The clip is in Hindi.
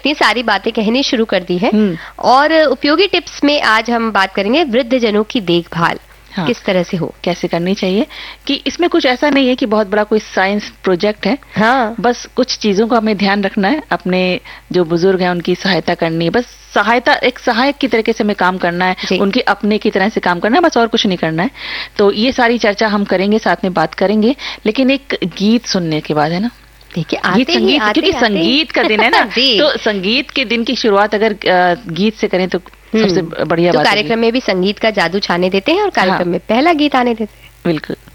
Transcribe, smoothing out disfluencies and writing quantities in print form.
इतनी सारी बातें कहनी शुरू कर दी है। और उपयोगी टिप्स में आज हम बात करेंगे वृद्ध जनों की देखभाल। हाँ, किस तरह से हो, कैसे करनी चाहिए, कि इसमें कुछ ऐसा नहीं है कि बहुत बड़ा कोई साइंस प्रोजेक्ट है। हाँ, बस कुछ चीजों का हमें ध्यान रखना है, अपने जो बुजुर्ग हैं उनकी सहायता करनी है, बस सहायता, एक सहायक की तरीके से हमें काम करना है, उनके अपने की तरह से काम करना है, बस और कुछ नहीं करना है। तो ये सारी चर्चा हम करेंगे, साथ में बात करेंगे, लेकिन एक गीत सुनने के बाद, है ना। देखिए संगीत, क्योंकि संगीत का दिन है ना तो संगीत के दिन की शुरुआत अगर गीत से करें तो सबसे बढ़िया बात है। कार्यक्रम में भी संगीत का जादू छाने देते हैं और कार्यक्रम में पहला गीत आने देते हैं। बिल्कुल।